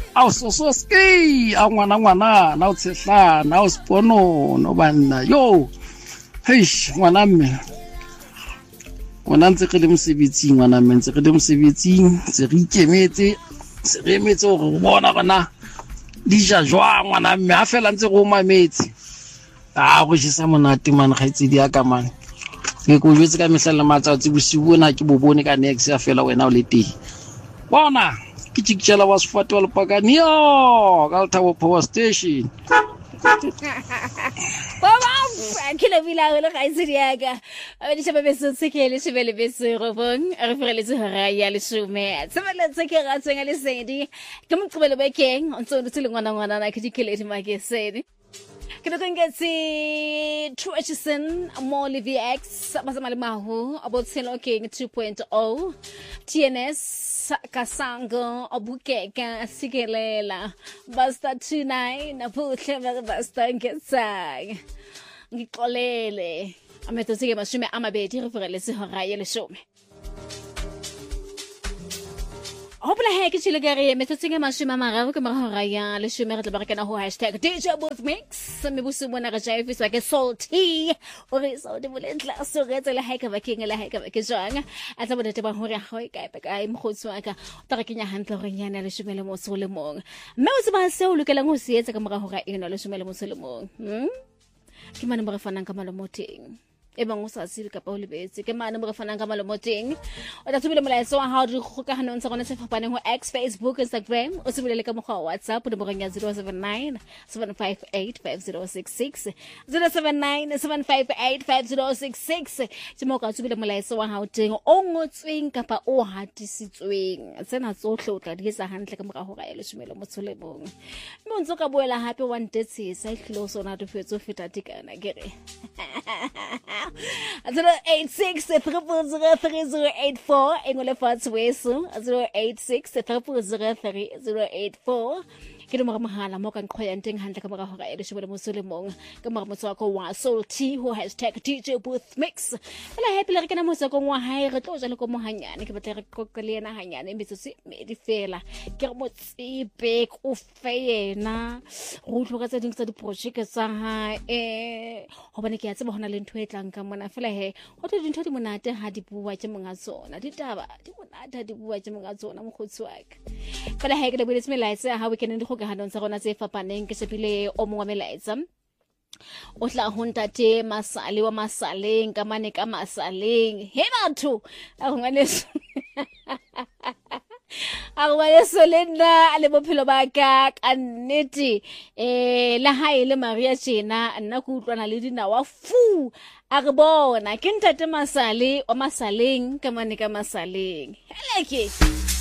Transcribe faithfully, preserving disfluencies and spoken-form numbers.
a o sososki a ngwana ngwana na o tshehla na o spono no banna yo heish ngwana mme ngwana ntse ke le mosebetsing ngwana mme ntse ke le mosebetsing se re ikemetse se re emetse go bona gona di ja jwa ngwana mme a fela ntse go mametse a go jisa monate man ga itse di aka man ke go jwetse ka mehla le matsatsi bosibu na ke bobone ka next ya fela wena o le teng bona ke tshikela wa sefate wa lepakani yo ka Thabo Power Station Baba kila bila le ga itse diaka a di shebe beso tsekele shebele beso robong a re fere le hora ya le shume tsebele tseke ga tsenga le sedi ke mqibele bekeng ontso ntse le ngwana ngwana na ke dikele di makesedi ke no ngetse True Action mo le V X bazama le mahu abotshelo king two point oh T N S kasango obukeka sikelela basta tonight na puhle basta ngetsang ngixolele ametho sike mashome amabedi re fere le sehora ya le shome Hopla he ke tshile ka re metso tsenga mashome mararo ke mahora ya le shome re tla ba re kana ho hashtag D J Booth Mix me busu bona ga jive isa ke salty o re so de bolentla so re tsela ha ka ba king la ha ka ba ke jwang a tla bodete ba hore ha ka e ka e mkhotsi wa ka ta re kenya hantle re nyana le shome le mo so le mong mme o se ba se o lokelang ho se etsa ka mora hora eno le shome le mo so le mong hm ke mane mo re fanang ka malomoteng e bang o sa sile ka pa o lebetse ke mane mo re fanang ka malomoteng o tla tsubile molaetso wa hao di kgokahanong tsa rona se fapaneng ho X Facebook Instagram o se bulele ka mokgwa wa WhatsApp le boreng ya zero seven nine seven five eight five zero six six zero seven nine seven five eight five zero six six ke mo ka tsubile molaetso wa hao teng o ngotsweng kapa o hatisitsweng tsena tsohle o tla di etsa hantle ka mora hora ya le shome le motsole bong mme o ntse ka boela hape wa ntetsisa e hlilo sona di fetso feta tikana gere zero eight six triple zero three zero eight four engole fatse weso zero eight six triple zero three zero eight four ke mo mahala mo ka nqhoya nteng hantle ka mora hora e le shobole mo solemong ka mora motso wa ko wa salty ho hashtag D J Booth Mix la happy le re kana mo sa ko ngwa hae re tlo ja le ko mo hanyane ke batla re kokole yena hanyane metsotsi me di fela ke re mo tsipe go feyena go tloga tsa ding tsa di project tsa ha eh hobane ke ya tseba hona le ntho e tlang ka mona fela he ho tlo dintho di monate ha di bua ke monga tsona ditaba di monate di bua ke monga tsona mo khotsi wa ka fela he ke le bile tsmelaitse ha weekend di hanong tsa rona tse fapaneng ke sepile o mongwe melaetsa o tla ho ntate Masale wa Masaleng ka mane ka Masaleng he batho a ngwane a ngwane solena le bophelo ba ka ka nnete eh la hae le Maria Jena nna ku utlwana le dinawa fu a re bona ke ntate Masale wa Masaleng ka mane ka Masaleng heleke